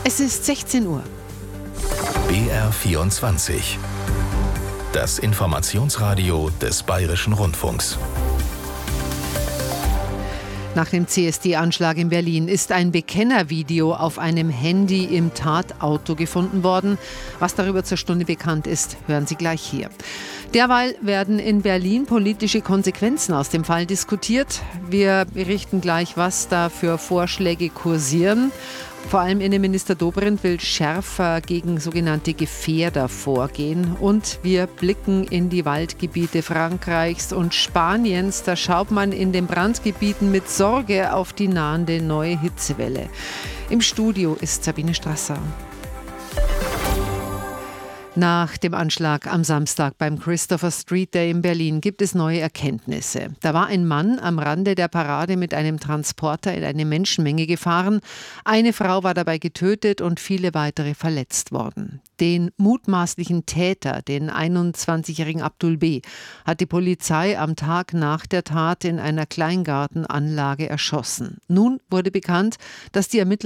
Es ist 16 Uhr. BR24. Das Informationsradio des Bayerischen Rundfunks. Nach dem CSD-Anschlag in Berlin ist ein Bekennervideo auf einem Handy im Tatauto gefunden worden. Was darüber zur Stunde bekannt ist, hören Sie gleich hier. Derweil werden in Berlin politische Konsequenzen aus dem Fall diskutiert. Wir berichten gleich, was da für Vorschläge kursieren. Vor allem Innenminister Dobrindt will schärfer gegen sogenannte Gefährder vorgehen. Und wir blicken in die Waldgebiete Frankreichs und Spaniens. Da schaut man in den Brandgebieten mit Sorge auf die nahende neue Hitzewelle. Im Studio ist Sabine Strasser. Nach dem Anschlag am Samstag beim Christopher Street Day in Berlin gibt es neue Erkenntnisse. Da war ein Mann am Rande der Parade mit einem Transporter in eine Menschenmenge gefahren. Eine Frau war dabei getötet und viele weitere verletzt worden. Den mutmaßlichen Täter, den 21-jährigen Abdul B., hat die Polizei am Tag nach der Tat in einer Kleingartenanlage erschossen. Nun wurde bekannt, dass die Ermittler